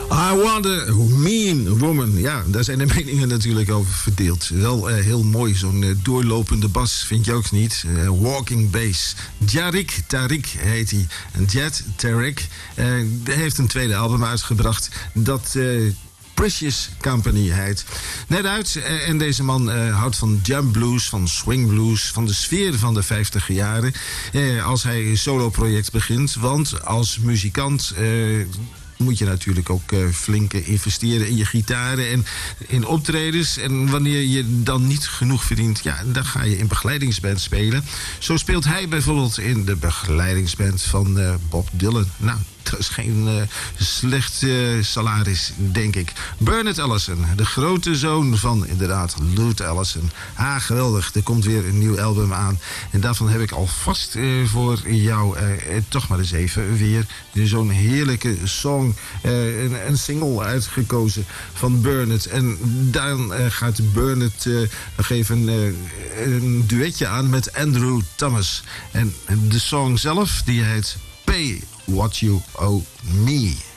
I want a mean woman. Ja, daar zijn de meningen natuurlijk over verdeeld. Wel heel mooi, zo'n doorlopende bas, vind je ook niet? Walking bass. Jarik Tarik heet hij. En Jet Tarik heeft een tweede album uitgebracht. Dat Precious Company heet. Net uit. En deze man houdt van jump blues, van swing blues, van de sfeer van de 50 jaren. Als hij een solo-project begint. Want als muzikant moet je natuurlijk ook flink investeren in je gitaren en in optredens. En wanneer je dan niet genoeg verdient, ja, dan ga je in begeleidingsband spelen. Zo speelt hij bijvoorbeeld in de begeleidingsband van Bob Dylan. Nou, dat is geen slecht salaris, denk ik. Bernard Allison, de grote zoon van inderdaad Lute Allison. Geweldig, er komt weer een nieuw album aan. En daarvan heb ik alvast voor jou toch maar eens even weer zo'n heerlijke song, een single uitgekozen van Bernard. En dan gaat Bernard nog even een duetje aan met Andrew Thomas. En de song zelf, die heet Pay What You Owe Me.